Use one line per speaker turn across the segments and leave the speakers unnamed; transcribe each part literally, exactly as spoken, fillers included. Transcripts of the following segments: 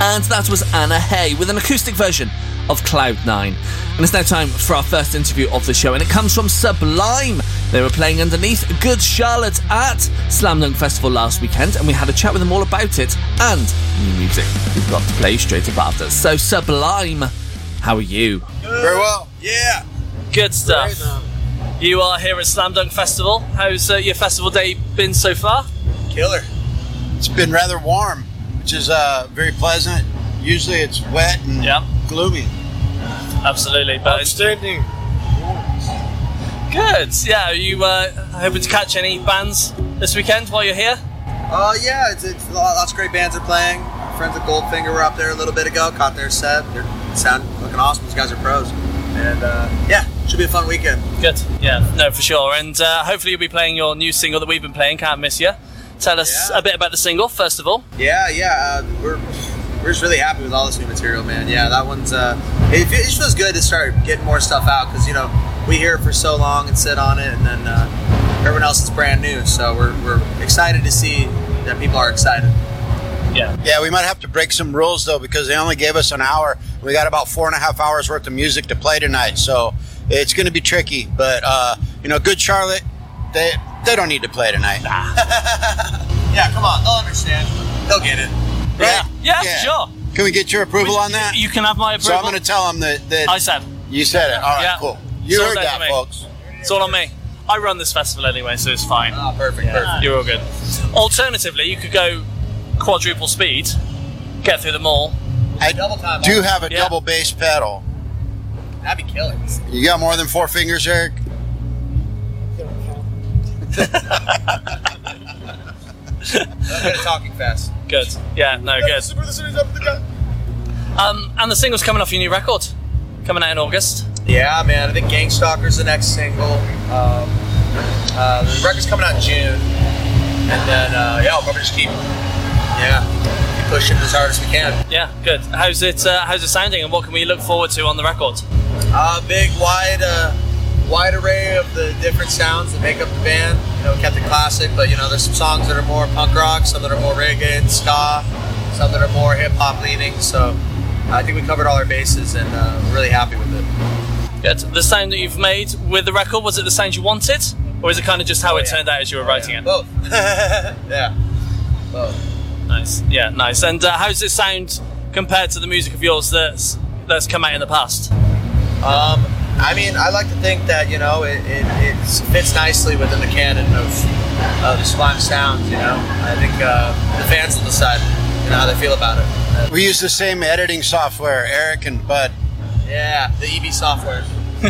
And that was Anna Hay with an acoustic version of Cloud nine. And it's now time for our first interview of the show, and it comes from Sublime. They were playing underneath Good Charlotte at Slam Dunk Festival last weekend, and we had a chat with them all about it and new music we've got to play straight above us. So Sublime, how are you?
Good. Very well.
Yeah.
Good stuff. Great, you are here at Slam Dunk Festival. How's uh, your festival day been so far?
Killer.
It's been rather warm, which is uh, very pleasant. Usually it's wet and
yep.
gloomy.
Absolutely. But
outstanding.
Good. Yeah, are you uh, hoping to catch any bands this weekend while you're here?
Uh, yeah, it's, it's lots of great bands are playing. Friends at Goldfinger were up there a little bit ago, caught their set. They're sound looking awesome. These guys are pros. And uh, yeah, should be a fun weekend.
Good. Yeah, no, for sure. And uh, hopefully you'll be playing your new single that we've been playing, Can't Miss Ya. Tell us yeah. a bit about the single, first of all.
Yeah, yeah. Uh, we're we're just really happy with all this new material, man. Yeah, that one's, uh, it, it just feels good to start getting more stuff out because, you know, we hear it for so long and sit on it, and then uh, everyone else is brand new. So we're, we're excited to see that people are excited.
Yeah.
Yeah, we might have to break some rules, though, because they only gave us an hour. We got about four and a half hours worth of music to play tonight. So it's going to be tricky. But, uh, you know, Good Charlotte, they they don't need to play tonight.
Nah. Yeah, come on. They'll understand. They'll get it.
Right? Yeah, yeah, sure.
Can we get your approval on that?
You can have my approval.
So I'm going to tell them that, that...
I said.
You said it. All right,
yeah.
cool. You
it's
heard that, folks.
It's all on me. I run this festival anyway, so it's fine.
Oh, perfect,
yeah.
perfect.
You're all good. Alternatively, you could go quadruple speed, get through them all.
I
double time
do have a
yeah.
double bass pedal.
That'd be killer.
You got more than four fingers, Eric?
I'm good at talking fast.
Good. Yeah, no, good. Um, and the single's coming off your new record, coming out in August.
Yeah, man. I think Gangstalker's the next single. Um, uh, the record's coming out in June, and then uh, yeah, I'll probably just keep, yeah, keep pushing as hard as we can.
Yeah, good. How's it? Uh, how's it sounding, and what can we look forward to on the record?
A uh, big, wide, uh, wide array of the different sounds that make up the band. You know, we kept it classic, but you know, there's some songs that are more punk rock, some that are more reggae and ska, some that are more hip hop leaning. So I think we covered all our bases, and uh, we're really happy with it.
Good. The sound that you've made with the record, was it the sound you wanted, or is it kind of just how
oh,
it
yeah.
turned out as you were
oh,
writing
yeah.
it?
Both. Yeah. Both.
Nice. Yeah, nice. And uh, how does it sound compared to the music of yours that's that's come out in the past?
Um, I mean, I like to think that, you know, it, it, it fits nicely within the canon of uh, the Sublime sound, you know. I think uh, the fans will decide, you know, how they feel about it.
We use the same editing software, Eric and Bud.
Yeah, the E B software.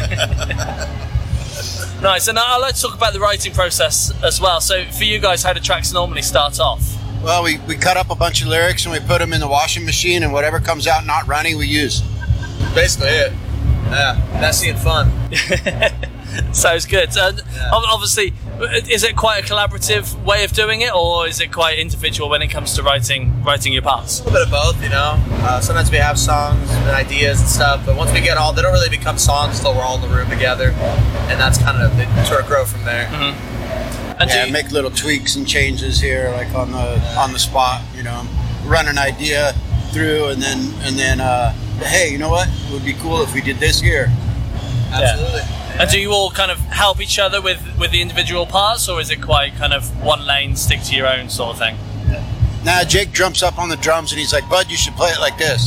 Nice, and I'd like to talk about the writing process as well. So for you guys, how do tracks normally start off?
Well, we, we cut up a bunch of lyrics and we put them in the washing machine, and whatever comes out not running, we use.
Basically it. Yeah, messy and fun.
Sounds good. And
yeah.
Obviously, is it quite a collaborative way of doing it, or is it quite individual when it comes to writing writing your parts?
A little bit of both, you know. Uh, sometimes we have songs and ideas and stuff, but once we get all, they don't really become songs until we're all in the room together, and that's kind of, they sort of grow from there.
Mm-hmm. And
yeah,
you,
make little tweaks and changes here, like on the on the spot. You know, run an idea through, and then and then uh, hey, you know what? It would be cool if we did this here.
Absolutely.
Yeah. And do you all kind of help each other with, with the individual parts, or is it quite kind of one lane, stick to your own sort of thing?
Nah, Jake jumps up on the drums and he's like, Bud, you should play it like this.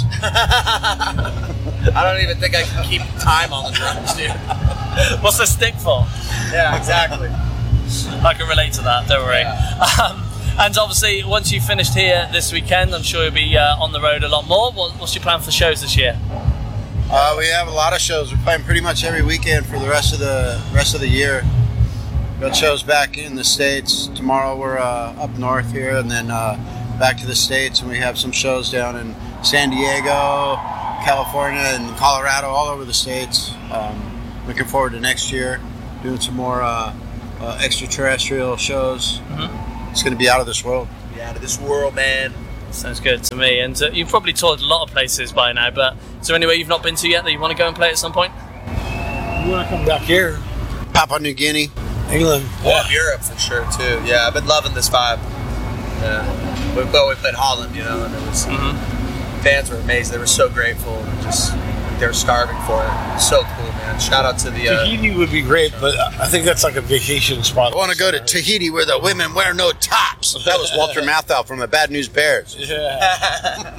I don't even think I can keep time on the drums, dude.
What's the stick for?
Yeah, exactly.
I can relate to that, don't worry.
Yeah.
Um, and obviously, once you've finished here this weekend, I'm sure you'll be uh, on the road a lot more. What, what's your plan for shows this year?
Uh, we have a lot of shows. We're playing pretty much every weekend for the rest of the rest of the year. Got shows back in the States. Tomorrow we're uh, up north here, and then uh, back to the States, and we have some shows down in San Diego, California, and Colorado, all over the States. Um, looking forward to next year, doing some more uh, uh, extraterrestrial shows.
Mm-hmm.
It's going to be out of this world.
Be out of this world, man.
Sounds good to me. And uh, you've probably toured a lot of places by now, but is there anywhere you've not been to yet that you want to go and play at some point?
We want to come back here.
Papua New Guinea.
England.
Yeah, Europe for sure too. Yeah, I've been loving this vibe. Yeah, we, well, we played Holland, you know, and it was
mm-hmm.
fans were amazing. They were so grateful and just they were starving for it. So cool, man. Shout out to the uh,
Tahiti would be great, but I think that's like a vacation spot.
I want to go to Tahiti where the women wear no tops. That was Walter Matthau from the Bad News Bears.
Yeah.